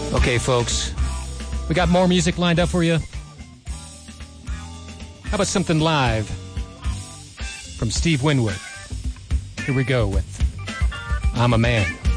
Okay, folks, we got more music lined up for you. How about something live from Steve Winwood? Here we go with I'm a Man.